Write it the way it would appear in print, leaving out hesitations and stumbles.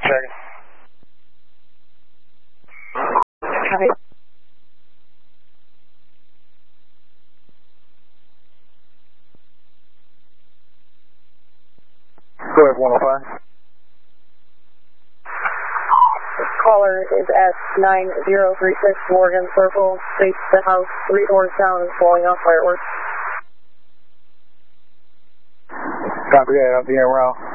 seconds. Copy. Go ahead, 105. Caller is S9036 Morgan Circle. States the house 3 doors down is blowing off fireworks. Copy that, I'll be around.